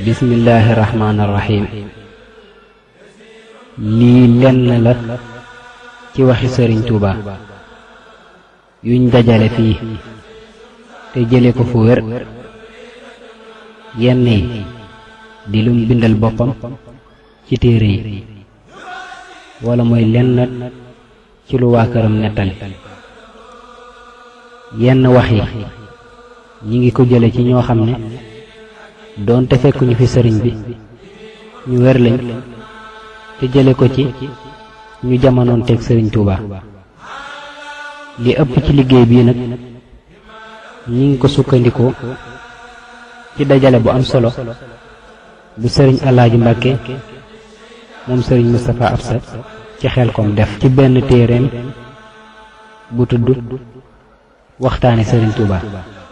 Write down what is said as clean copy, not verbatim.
bismillahi rahmaani rahim. lii lenn la ci waxi sëriñ Tuuba yuñ dajale fii te jële ko fu wér, yenn yi di lum bindal boppam ci téere yi wala mooy lenn ci lu waa këram nettali. yenn wax yi ñi ngi ko jële ci ñoo xam ne doonte fekkuñu fi sëriñ bi ñu wér lañ te jële ko ci ñu jamonoon teg sëriñ Tuuba. li ëpp ci liggéey bii nag ñi ngi ko sukkandikoo ci dajale bu am solo bu sëriñ Alaaji Mbàkke moom sëriñ Moustapha Absa ci Xelkom def ci benn téereem bu tudd waxtaane sëriñ Tuuba.